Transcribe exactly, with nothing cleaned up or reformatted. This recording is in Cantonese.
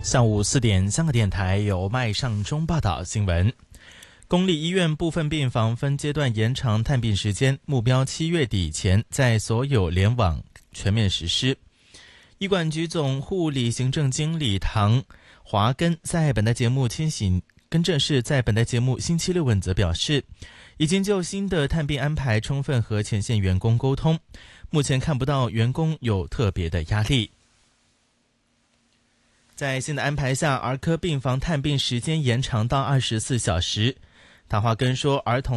下午四点，香港电台由麦尚中报道新闻。公立医院部分病房分阶段延长探病时间，目标七月底前在所有联网全面实施。医管局总护理行政经理唐华根在本台节目清醒更正是在本台节目星期六问责表示，已经就新的探病安排充分和前线员工沟通，目前看不到员工有特别的压力。在新的安排下，儿科病房探病时间延长到二十四小时。唐华根说，儿童